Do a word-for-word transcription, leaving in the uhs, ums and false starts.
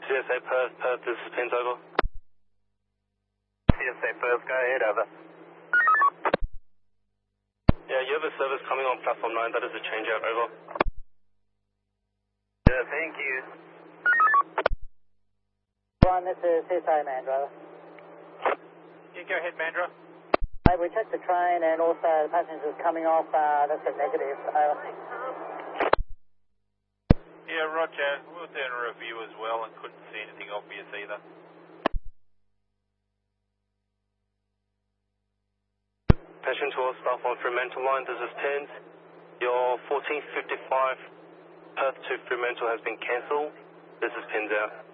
C S A Perth, Perth, this is Pins over. C S A Perth, go ahead, over. Yeah, you have a service coming on platform nine, that is a change out, over. Yeah, thank you. One, this is C S A Mandra. Yeah, go ahead, Mandra. Hey, we checked the train and also the passengers coming off, uh, that's a negative. Over. Yeah, roger. We were doing a review as well and couldn't see anything obvious either. Passion tour, staff on Fremantle line, this is Pins. Your fourteen fifty-five Perth to Fremantle has been cancelled. This is Pins out.